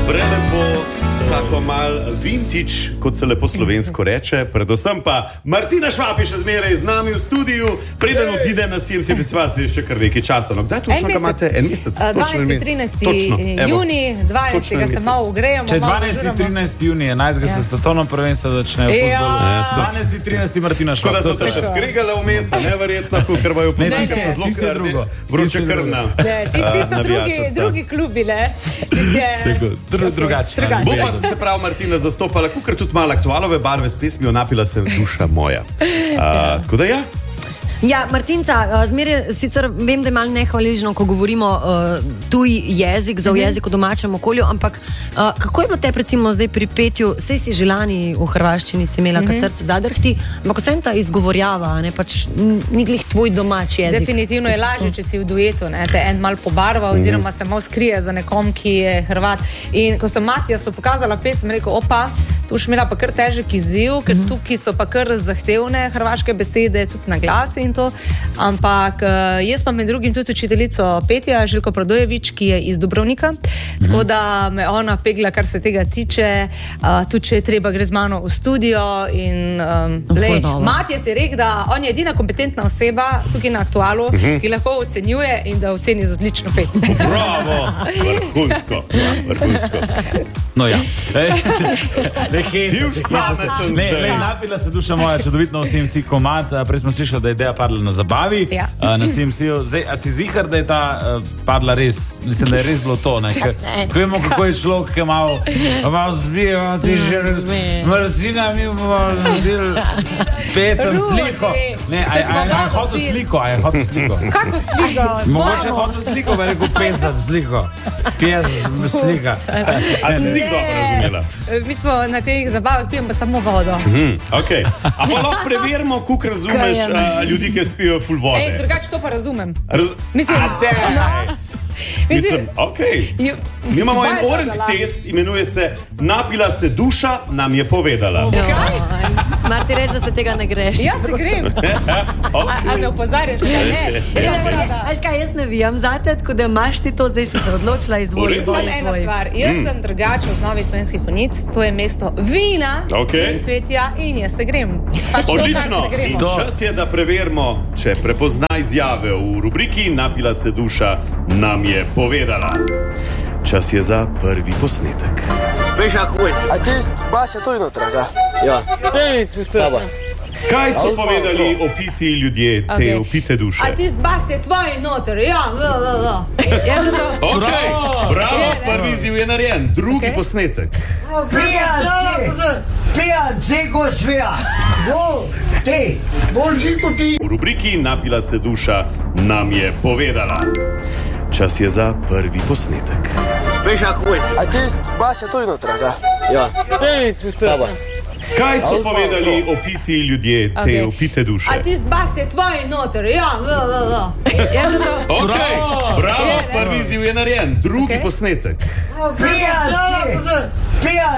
Prelepo, tako mal vintage, kot se lepo slovensko reče. Predvsem pa Martina Švab je še zmeraj z nami v studiu. Preden odide na CMC festival, se je še kar nekaj časa. No, kdaj točno ga imate? En mesec? 12. juni, 12. se malo ugrejemo. Če 12. 13. juni, 11. se svetovno prvenstvo začne v futbolu. 12. 13. Martina Švab. Tako da so te še skregale vmes, neverjetno, ker bojo poznali zelo vroče krvna. Tisti so drugi klubi, ne? Drugače. Bo pa se prav Martina zastopala, kukor tudi malo aktualove barve s pesmijo Napila se duša moja. Tako da ja. Ja, Martinca, zmeraj sicer vem, da je malo nehvaležno, ko govorimo tuj jezik, za jezik v domačem okolju, ampak kako je bilo te recimo zdaj pri petju, sej si že lani v hrvaščini si imela kad srce zadrhti, ampak vsem ta izgovorjava, ne, pač ni glih tvoj domač jezik. Definitivno je lažje, če si v duetu, ne, te en mal pobarva oziroma se malo skrije za nekom, ki je Hrvat. In ko sem Matijasu pokazala pesem, rekel, opa, tu še imela pa kar težek izziv, ker tukaj so pa kar zahtevne hrvaške besede, tudi na glas in to, ampak jaz pa med drugim tudi učiteljico petja, Željko Prodojevič, ki je iz Dubrovnika, tako da me ona pegla, kar se tega tiče, tudi če je treba, gre z mano v studio in Matijas je rekel, da on je edina kompetentna oseba tukaj na Aktualu, ki lahko ocenjuje in da oceni z odlično pet. Bravo, vrhunsko. No ja. Napila se duša moja, čudovitno v CMC komad, prej smo slišali, da je ideja padla na zabavi, na CMC-u. Zdaj, a si zihar, da je ta padla res? Mislim, da je res bilo to, ne? Ko vemo, kako je človek, ki malo zbije, ti že Martina, mi bomo naredili pesem, sliko. Ne, a je hotel sliko, Kako sliko? Mogoče je hotel sliko, pa je rekel pesem, sliko. Pesem, slika. A si si dobro razumela? Mi smo na teh zabavah, pijem pa samo vodo. Okay. A pa lahko preverimo, koliko razumeš ljudi, ki spijo full vode. Ej, drugače to pa razumem. Mislim, okej. Mi imamo en oren test, imenuje se Napila se duša, nam je povedala. Marti reče, da se tega ne greš. Jaz se grem. A me opozarjaš, da ne? Veš kaj, jaz ne vijam zate, tako da imaš ti to, zdaj si se odločila izvoliti. Samo ena stvar, jaz sem drugače v osnovi Slovenskih Konjic, to je mesto vina in cvetja in jaz se grem. Odlično. Čas je, da preverimo, če prepozna izjave v rubriki Napila se duša, nam je povedala. Čas je za prvi posnetek. A ti bas je to inotra, ga? Ja. Kaj so povedali opiti ljudje, te opite duše? A ti bas je tvoj noter, ja. Bravo, prvi izziv je narejen. Drugi posnetek. V rubriki Napila se duša, nam je povedala. Čas je za prvi posnetek. A ti bas je to inotra, ga? Ja. Kaj so povedali opiti ljudje, te opite duše? A ti bas je tvoj noter, ja. Bravo, prvi izziv je narejen. Drugi posnetek.